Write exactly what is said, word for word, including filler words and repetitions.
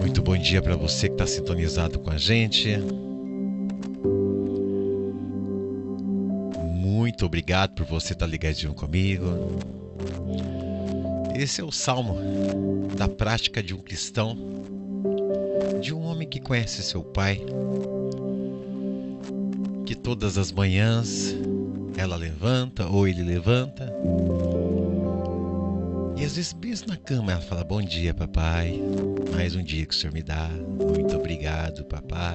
Muito bom dia para você que está sintonizado com a gente. Muito obrigado por você estar ligadinho comigo. Esse é o Salmo da prática de um cristão, de um homem que conhece seu Pai, que todas as manhãs ela levanta ou ele levanta, e às vezes mesmo na cama ela fala: bom dia, papai, mais um dia que o Senhor me dá, muito obrigado, papai.